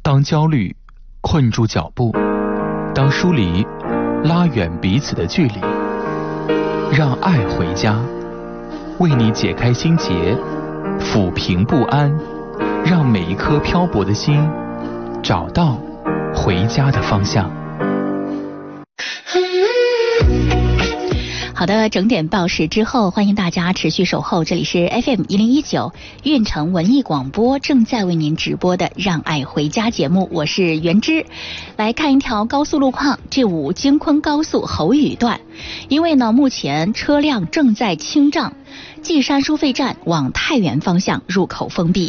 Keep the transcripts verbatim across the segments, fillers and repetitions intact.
当焦虑困住脚步，当疏离拉远彼此的距离，让爱回家，为你解开心结，抚平不安，让每一颗漂泊的心找到回家的方向。 好的，整点报时之后，欢迎大家持续守候，这里是 F M 一零一九运城文艺广播正在为您直播的让爱回家节目，我是袁之。来看一条高速路况，这五京昆高速侯宇段，因为呢目前车辆正在清障，稷山收费站往太原方向入口封闭。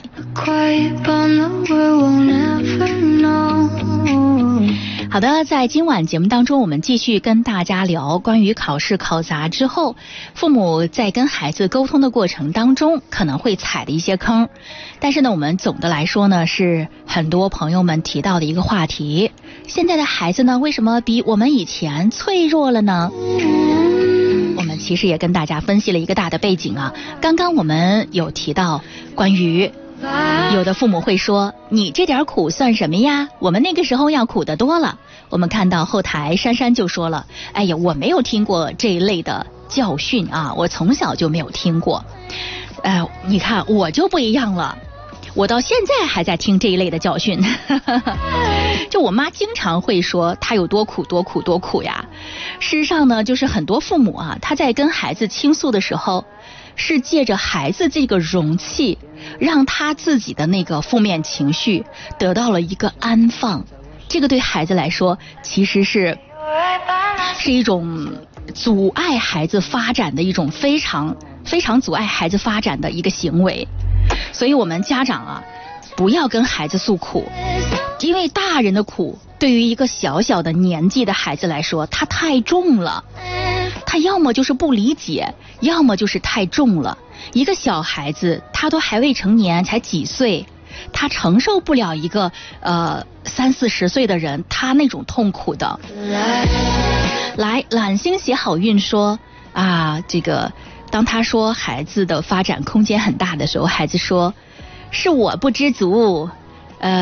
好的，在今晚节目当中，我们继续跟大家聊关于考试考砸之后，父母在跟孩子沟通的过程当中可能会踩的一些坑。但是呢，我们总的来说呢，是很多朋友们提到的一个话题。现在的孩子呢，为什么比我们以前脆弱了呢？我们其实也跟大家分析了一个大的背景啊。刚刚我们有提到关于有的父母会说，你这点苦算什么呀？我们那个时候要苦得多了。我们看到后台珊珊就说了，哎呀，我没有听过这一类的教训啊，我从小就没有听过。呃，你看我就不一样了，我到现在还在听这一类的教训。就我妈经常会说她有多苦多苦多苦呀。事实上呢，就是很多父母啊，他在跟孩子倾诉的时候，是借着孩子这个容器，让他自己的那个负面情绪得到了一个安放。这个对孩子来说其实是是一种阻碍孩子发展的一种非常非常阻碍孩子发展的一个行为。所以我们家长啊，不要跟孩子诉苦，因为大人的苦对于一个小小的年纪的孩子来说，他太重了。他要么就是不理解，要么就是太重了。一个小孩子他都还未成年，才几岁，他承受不了一个呃三四十岁的人他那种痛苦的。来，懒星写好运说啊，这个当他说孩子的发展空间很大的时候，孩子说是我不知足，